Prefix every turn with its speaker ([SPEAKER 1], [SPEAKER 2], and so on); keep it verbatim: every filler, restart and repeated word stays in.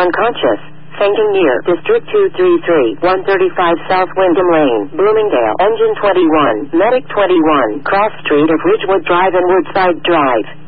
[SPEAKER 1] unconscious. Fainting near District two thirty-three, one thirty-five South Wyndham Lane, Bloomingdale. Engine twenty-one, Medic twenty-one, Cross Street of Ridgewood Drive and Woodside Drive.